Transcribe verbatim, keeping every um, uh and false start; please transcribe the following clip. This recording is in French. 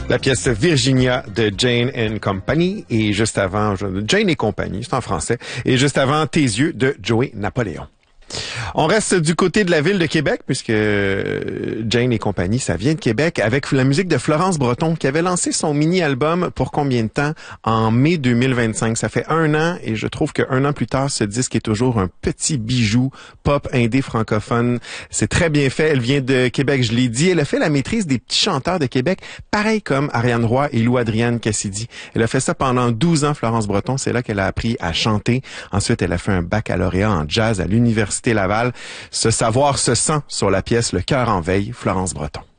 La pièce Virginia de Jane and Company et juste avant, Jane et Compagnie, c'est en français, et juste avant Tes yeux de Joey Napoléon. On reste du côté de la ville de Québec, puisque Jane et Compagnie, ça vient de Québec, avec la musique de Florence Breton, qui avait lancé son mini-album pour combien de temps? En mai deux mille vingt-cinq. Ça fait un an, et je trouve qu'un an plus tard, ce disque est toujours un petit bijou pop indé francophone. C'est très bien fait. Elle vient de Québec, je l'ai dit. Elle a fait la maîtrise des petits chanteurs de Québec, pareil comme Ariane Roy et Lou-Adrienne Cassidy. Elle a fait ça pendant douze ans, Florence Breton. C'est là qu'elle a appris à chanter. Ensuite, elle a fait un baccalauréat en jazz à l'Université Laval. Ce savoir se sent sur la pièce Le cœur en veille, Florence Breton.